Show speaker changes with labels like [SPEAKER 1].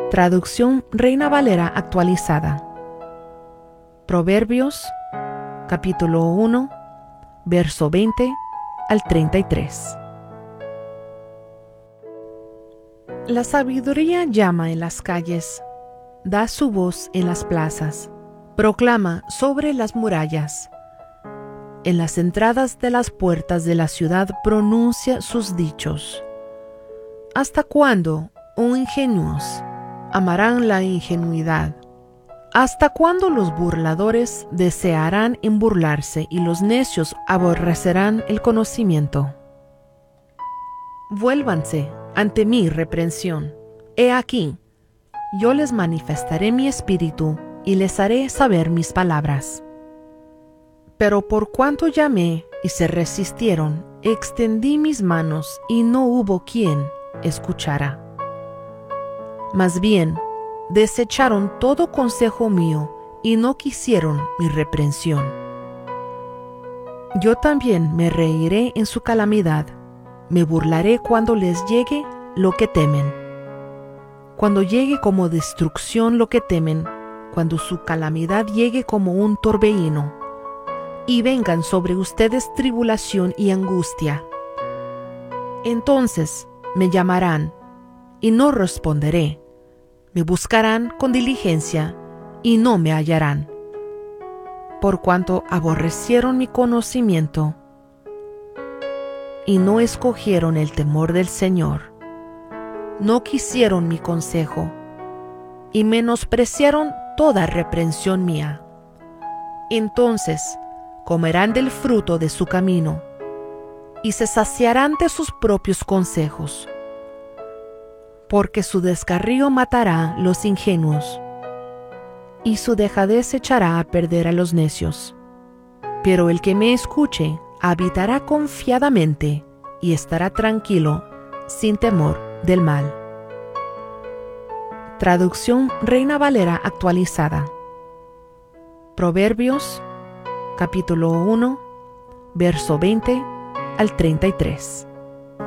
[SPEAKER 1] Traducción Reina Valera actualizada. Proverbios, capítulo 1, verso 20 al 33. La sabiduría llama en las calles, da su voz en las plazas, proclama sobre las murallas. En las entradas de las puertas de la ciudad pronuncia sus dichos. ¿Hasta cuándo, oh ingenuos, amarán la ingenuidad? ¿Hasta cuándo los burladores desearán en burlarse y los necios aborrecerán el conocimiento? Vuélvanse ante mi reprensión. He aquí, yo les manifestaré mi espíritu y les haré saber mis palabras. Pero por cuanto llamé y se resistieron, extendí mis manos y no hubo quien escuchara. Más bien, desecharon todo consejo mío y no quisieron mi reprensión. Yo también me reiré en su calamidad, me burlaré cuando les llegue lo que temen. Cuando llegue como destrucción lo que temen, cuando su calamidad llegue como un torbellino, y vengan sobre ustedes tribulación y angustia. Entonces me llamarán, y no responderé. Me buscarán con diligencia, y no me hallarán. Por cuanto aborrecieron mi conocimiento, y no escogieron el temor del Señor, no quisieron mi consejo, y menospreciaron toda reprensión mía. Entonces comerán del fruto de su camino, y se saciarán de sus propios consejos. Porque su descarrío matará los ingenuos, y su dejadez echará a perder a los necios. Pero el que me escuche habitará confiadamente, y estará tranquilo, sin temor del mal. Traducción Reina Valera actualizada. Proverbios, capítulo 1, verso 20 al 33.